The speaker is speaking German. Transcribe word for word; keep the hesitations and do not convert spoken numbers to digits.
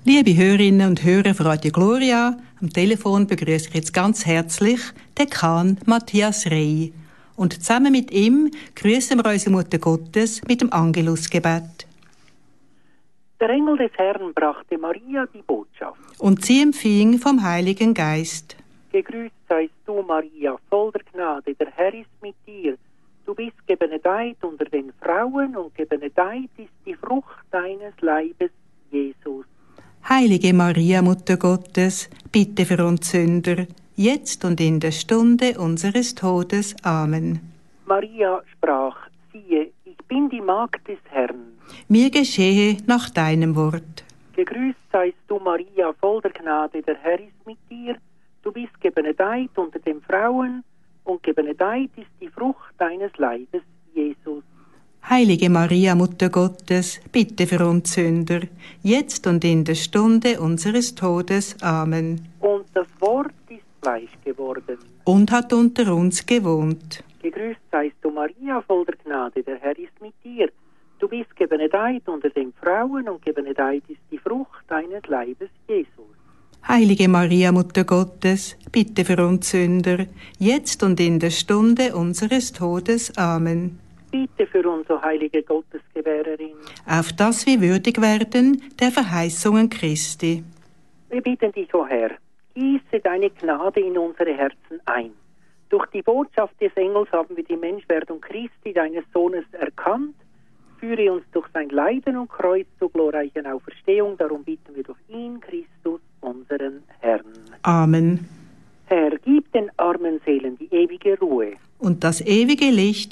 Liebe Hörerinnen und Hörer von Radio Gloria, am Telefon begrüße ich jetzt ganz herzlich den Dekan Matthias Rey. Und zusammen mit ihm grüßen wir unsere Mutter Gottes mit dem Angelusgebet. Der Engel des Herrn brachte Maria die Botschaft. Und sie empfing vom Heiligen Geist. Gegrüßt seist du, Maria, voll der Gnade, der Herr ist mit dir. Du bist gebenedeit unter den Frauen und gebenedeit ist die Frucht deines Leibes, Jesus. Heilige Maria, Mutter Gottes, bitte für uns Sünder, jetzt und in der Stunde unseres Todes. Amen. Maria sprach, siehe, ich bin die Magd des Herrn. Mir geschehe nach deinem Wort. Gegrüßt seist du, Maria, voll der Gnade, der Herr ist mit dir. Du bist gebenedeit unter den Frauen und gebenedeit ist die Frucht deines Leibes, Jesus. Heilige Maria, Mutter Gottes, bitte für uns Sünder, jetzt und in der Stunde unseres Todes. Amen. Und das Wort ist Fleisch geworden. Und hat unter uns gewohnt. Gegrüßt seist du, Maria, voll der Gnade, der Herr ist mit dir. Du bist gebenedeit unter den Frauen und gebenedeit ist die Frucht deines Leibes, Jesus. Heilige Maria, Mutter Gottes, bitte für uns Sünder, jetzt und in der Stunde unseres Todes. Amen. Bitte für uns, o heilige Gottesgewährerin. Auf dass wir würdig werden der Verheißungen Christi. Wir bitten dich, o Herr, gieße deine Gnade in unsere Herzen ein. Durch die Botschaft des Engels haben wir die Menschwerdung Christi, deines Sohnes, erkannt. Führe uns durch sein Leiden und Kreuz zur glorreichen Auferstehung. Darum bitten wir durch ihn, Christus, unseren Herrn. Amen. Herr, gib den armen Seelen die ewige Ruhe Und das ewige Licht